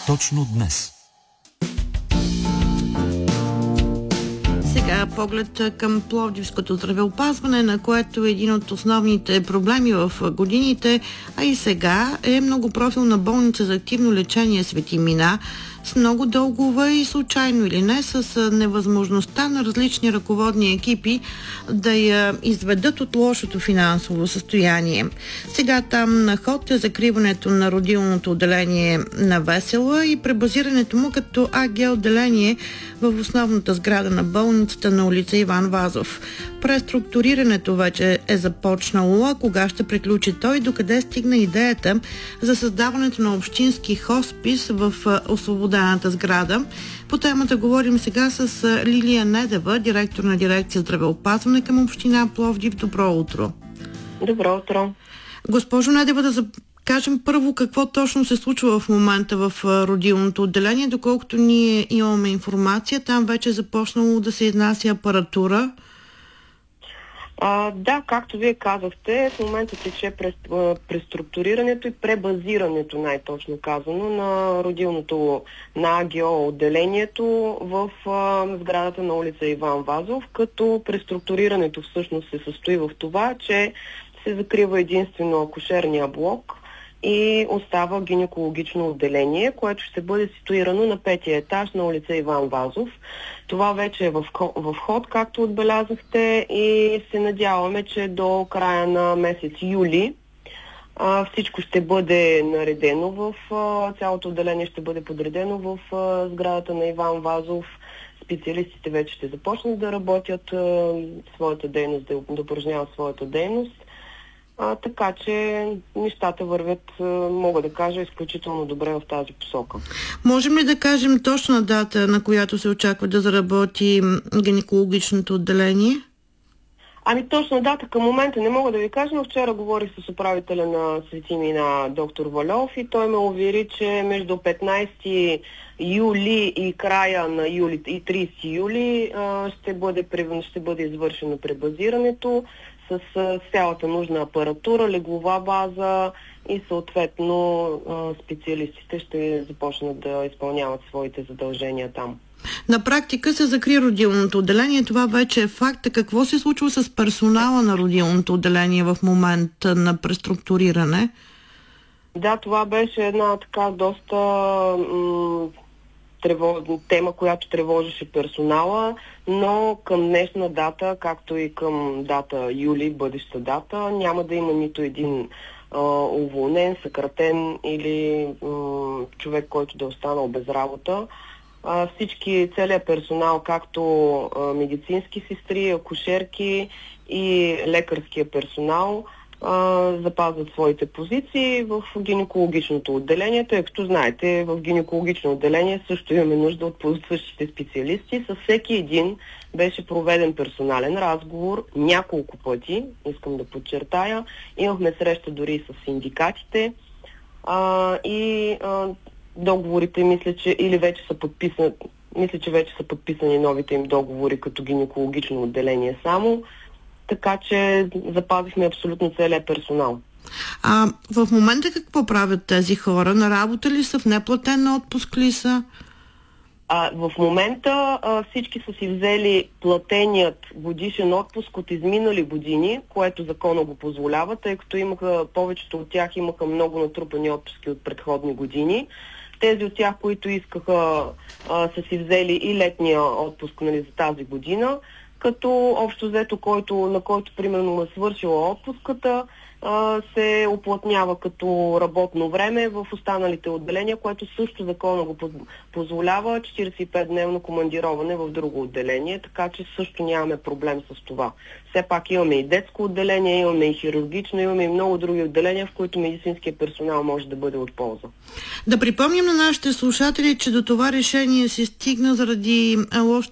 точно днес. Сега поглед към пловдивското здравеопазване, на което един от основните проблеми в годините, а и сега е многопрофилна болница за активно лечение Свети Мина, с много дългове и случайно или не, с невъзможността на различни ръководни екипи да я изведат от лошото финансово състояние. Сега там на ход е закриването на родилното отделение на Весела и пребазирането му като АГ отделение в основната сграда на болницата на улица Иван Вазов. Преструктурирането вече е започнало, а кога ще приключи той, докъде стигна идеята за създаването на общински хоспис в освободената сграда. По темата говорим сега с Лилия Недева, директор на дирекция здравеопазване към община Пловдив. Добро утро! Добро утро! Госпожо Недева, да кажем първо какво точно се случва в момента в родилното отделение. Доколкото ние имаме информация, там вече е започнало да се изнася апаратура. Да, както вие казахте, в момента тече преструктурирането и пребазирането, най-точно казано, на родилното на АГО отделението в сградата на улица Иван Вазов, като преструктурирането всъщност се състои в това, че се закрива единствено акушерния блок и остава гинекологично отделение, което ще бъде ситуирано на 5-я етаж на улица Иван Вазов. Това вече е в ход, както отбелязахте, и се надяваме, че до края на месец юли всичко ще бъде наредено цялото отделение ще бъде подредено в сградата на Иван Вазов. Специалистите вече ще започнат да работят своята дейност, да упражняват своята дейност. Така че нещата вървят, мога да кажа, изключително добре в тази посока. Можем ли да кажем точна дата, на която се очаква да заработи гинекологичното отделение? Точна дата към момента не мога да ви кажа, но вчера говорих с управителя на Свети Мина доктор Валов и той ме увери, че между 15 юли и края на юли и 30 юли ще бъде извършено пребазирането с цялата нужна апаратура, леглова база и съответно специалистите ще започнат да изпълняват своите задължения там. На практика се закри родилното отделение. Това вече е факт. Какво се случва с персонала на родилното отделение в момента на преструктуриране? Да, това беше една така доста тема, която тревожеше персонала, но към днешна дата, както и към дата юли, бъдеща дата, няма да има нито един уволнен, съкратен или човек, който да е останал без работа. Целият персонал, както медицински сестри, акушерки и лекарския персонал, запазват своите позиции в гинекологичното отделение, тъй като знаете, в гинекологично отделение също имаме нужда от същите специалисти. Със всеки един беше проведен персонален разговор няколко пъти, искам да подчертая. Имахме среща дори и с синдикатите договорите, мисля, че вече са подписани новите им договори като гинекологично отделение само. Така че запазихме абсолютно целият персонал. В момента какво правят тези хора? На работа ли са? В неплатен отпуск ли са? В момента всички са си взели платеният годишен отпуск от изминали години, което закона го позволява, тъй като повечето от тях имаха много натрупани отпуски от предходни години. Тези от тях, които искаха, са си взели и летния отпуск за тази година, като общо взето, на който примерно е свършила отпуската, се уплътнява като работно време в останалите отделения, което също закона го позволява 45-дневно командироване в друго отделение, така че също нямаме проблем с това. Все пак имаме и детско отделение, имаме и хирургично, имаме и много други отделения, в които медицинският персонал може да бъде от полза. Да припомним на нашите слушатели, че до това решение се стигна заради лошо